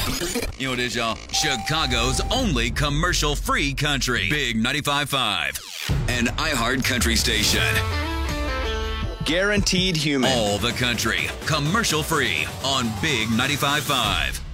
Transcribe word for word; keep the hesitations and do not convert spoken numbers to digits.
You know what it is, y'all? Chicago's only commercial-free country. Big ninety-five point five. An iHeart country station. Guaranteed human. All the country. Commercial-free on Big ninety-five point five.